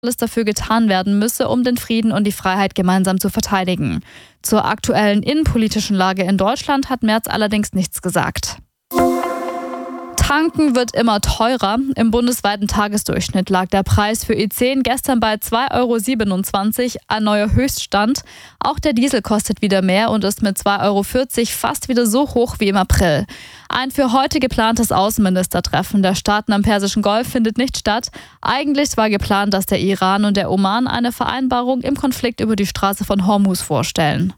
alles dafür getan werden müsse, um den Frieden und die Freiheit gemeinsam zu verteidigen. Zur aktuellen innenpolitischen Lage in Deutschland hat Merz allerdings nichts gesagt. Tanken wird immer teurer. Im bundesweiten Tagesdurchschnitt lag der Preis für E10 gestern bei 2,27 €, ein neuer Höchststand. Auch der Diesel kostet wieder mehr und ist mit 2,40 € fast wieder so hoch wie im April. Ein für heute geplantes Außenministertreffen der Staaten am Persischen Golf findet nicht statt. Eigentlich war geplant, dass der Iran und der Oman eine Vereinbarung im Konflikt über die Straße von Hormuz vorstellen.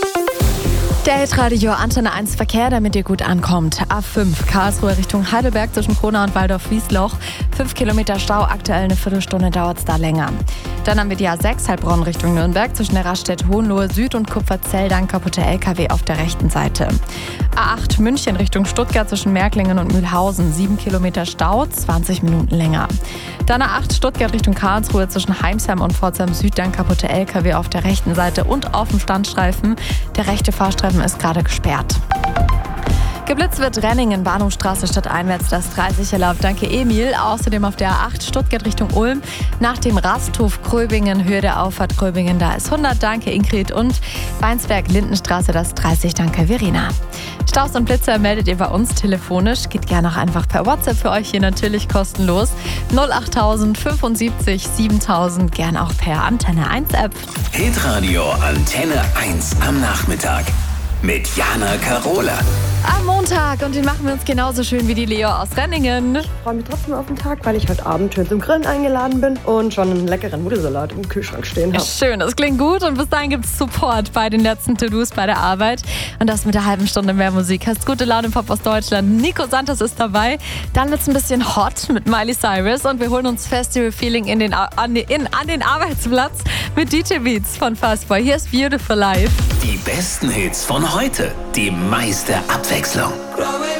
Der Hitradio Antenne 1 Verkehr, damit ihr gut ankommt. A5 Karlsruhe Richtung Heidelberg zwischen Kronau und Waldorf-Wiesloch. 5 Kilometer Stau, aktuell eine Viertelstunde dauert es da länger. Dann haben wir die A6 Heilbronn Richtung Nürnberg zwischen der Raststätte Hohenlohe Süd und Kupferzell, dann kaputte LKW auf der rechten Seite. A8 München Richtung Stuttgart zwischen Märklingen und Mühlhausen. 7 Kilometer Stau, 20 Minuten länger. Dann A8 Stuttgart Richtung Karlsruhe zwischen Heimsheim und Pforzheim Süd, dann kaputte LKW auf der rechten Seite und auf dem Standstreifen. Der rechte Fahrstreifen ist gerade gesperrt. Geblitzt wird Renningen, Bahnhofstraße stadteinwärts, das 30er Lauf. Danke Emil. Außerdem auf der A8 Stuttgart Richtung Ulm. Nach dem Rasthof Gröbingen, Höhe der Auffahrt Gröbingen, da ist 100. Danke Ingrid. Und Weinsberg Lindenstraße, das 30. Danke Verena. Staus und Blitzer meldet ihr bei uns telefonisch. Geht gerne auch einfach per WhatsApp für euch hier natürlich kostenlos. 08000 75 7000, gern auch per Antenne 1 App. Hitradio Antenne 1 am Nachmittag. Mit Jana Karola. Am Montag und den machen wir uns genauso schön wie die Leo aus Renningen. Ich freue mich trotzdem auf den Tag, weil ich heute Abend schön zum Grillen eingeladen bin und schon einen leckeren Nudelsalat im Kühlschrank stehen habe. Schön, das klingt gut und bis dahin gibt es Support bei den letzten To-Dos bei der Arbeit. Und das mit der halben Stunde mehr Musik. Hast gute Laune Pop aus Deutschland. Nico Santos ist dabei. Dann wird es ein bisschen hot mit Miley Cyrus und wir holen uns Festival-Feeling an den Arbeitsplatz mit DJ Beats von Fastboy. Hier ist Beautiful Life. Die besten Hits von heute. Die meiste Abwechslung.